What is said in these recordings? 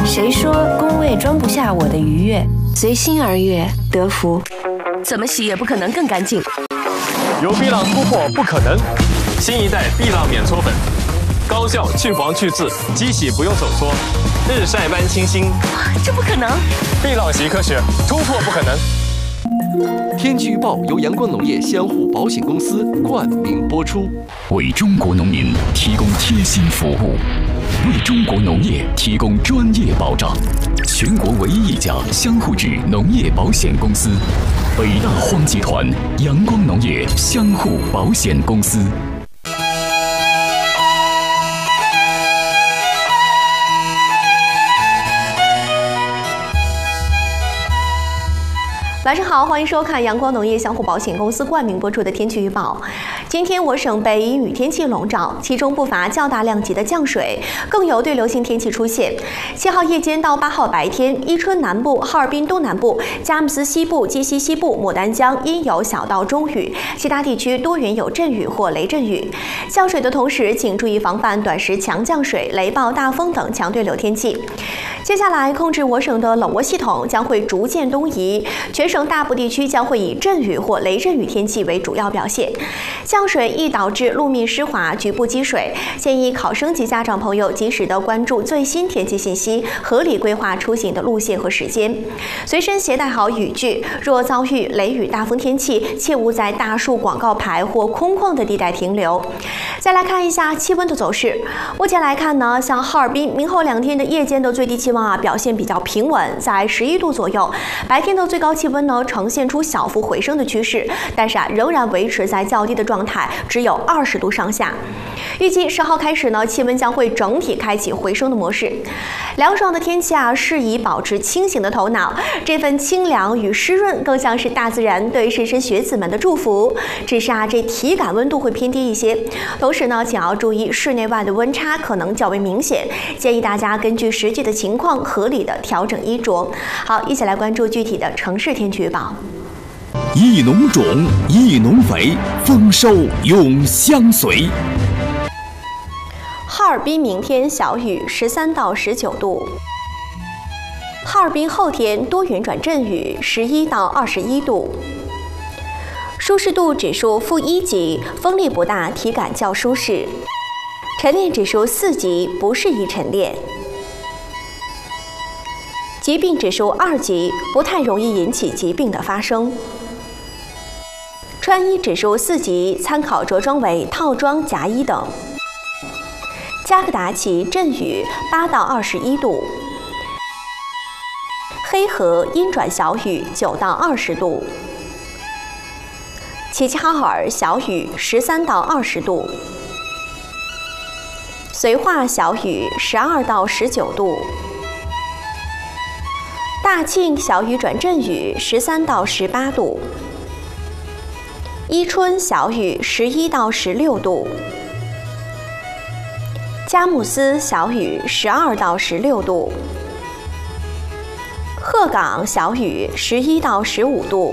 谁说工位装不下我的愉悦？随心而悦，得福。 怎么洗也不可能更干净。 有碧浪突破不可能，新一代碧浪免搓粉，高效去黄去渍，机洗不用手搓，日晒般清新。 这不可能！ 碧浪洗科学，突破不可能。 天气预报由阳光农业相互保险公司冠名播出， 为中国农民提供贴心服务，为中国农业提供专业保障。全国唯一一家相互制农业保险公司——北大荒集团阳光农业相互保险公司。 晚上好，欢迎收看阳光农业相互保险公司冠名播出的天气预报。今天我省被阴雨天气笼罩，其中不乏较大量级的降水，更有对流性天气出现。7号夜间到8号白天，伊春南部、哈尔滨东南部、佳木斯西部、鸡西西部、牡丹江阴有小到中雨，其他地区多云有阵雨或雷阵雨。降水的同时，请注意防范短时强降水、雷暴、大风等强对流天气。接下来，控制我省的冷涡系统将会逐渐东移，全省大部地区将会以阵雨或雷阵雨天气为主要表现。降水易导致路面湿滑、局部积水，建议考生及家长朋友及时的关注最新天气信息，合理规划出行的路线和时间，随身携带好雨具。若遭遇雷雨大风天气，切勿在大树、广告牌或空旷的地带停留。再来看一下气温的走势。目前来看呢，像哈尔滨明后2天的夜间的最低气温表现比较平稳，在11度左右。白天的最高气温呢呈现出小幅回升的趋势，但是仍然维持在较低的状态，只有20度上下。预计10号开始呢，气温将会整体开启回升的模式。凉爽的天气适宜保持清醒的头脑，这份清凉与湿润更像是大自然对莘莘学子们的祝福。只是这体感温度会偏低一些，同时呢，请要注意室内外的温差可能较为明显，建议大家根据实际的情况合理的调整衣着。好，一起来关注具体的城市天气预报。 一农种，一农肥，丰收永相随。 哈尔滨明天小雨，13到19度。哈尔滨后天多云转阵雨，11到21度。舒适度指数-1级，风力不大，体感较舒适。晨练指数4级，不适宜晨练。疾病指数2级，不太容易引起疾病的发生。穿衣指数4级，参考着装为套装、夹衣等。加格达奇阵雨8到21度。黑河阴转小雨9到20度。齐齐哈尔小雨13到20度。绥化小雨12到19度。大庆小雨转阵雨13到18度。伊春小雨11到16度。佳木斯小雨12到16度。鹤岗小雨11到15度。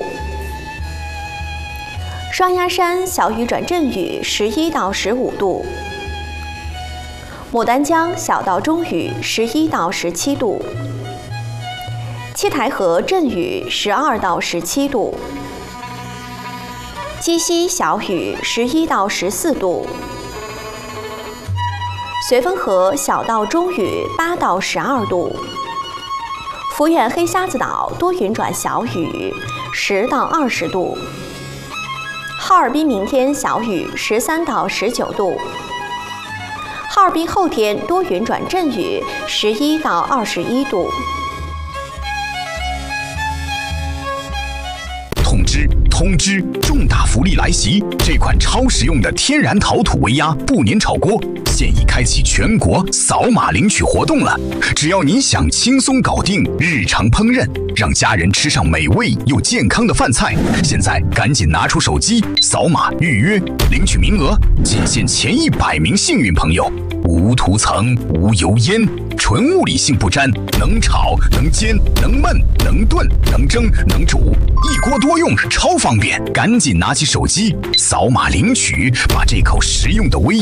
双鸭山小雨转阵雨11到15度。牡丹江小到中雨11到17度。七台河阵雨12到17度。鸡西小雨11到14度。绥芬河小到中雨8到12度。抚远黑瞎子岛多云转小雨10到20度。哈尔滨明天小雨13到19度。哈尔滨后天多云转阵雨11到21度。 通知！重大福利来袭！这款超实用的天然陶土微压不粘炒锅，现已开启全国扫码领取活动了。只要您想轻松搞定日常烹饪，让家人吃上美味又健康的饭菜，现在赶紧拿出手机扫码预约，领取名额，仅限前100名幸运朋友。无涂层，无油烟，纯物理性不沾，能炒能煎能焖能炖能蒸能煮，一锅多用，超方便。赶紧拿起手机扫码领取，把这口实用的微